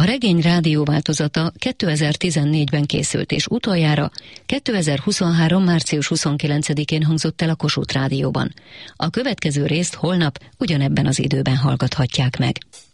A regény rádióváltozata 2014-ben készült, és utoljára 2023. március 29-én hangzott el a Kossuth Rádióban. A következő részt holnap ugyanebben az időben hallgathatják meg.